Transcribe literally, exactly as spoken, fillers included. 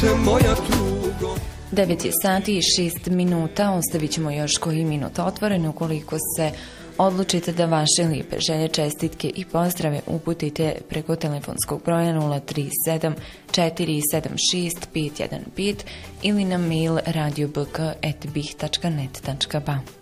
plače moja tugo. devet je sati i šest minuta, ostavit ćemo još koji minut otvoreno ukoliko se odlučite da vaše lijepe želje, čestitke i pozdrave uputite preko telefonskog broja nula tri sedam četiri sedam šest pet jedan pet ili na mail radio b k at bih tačka net tačka b a.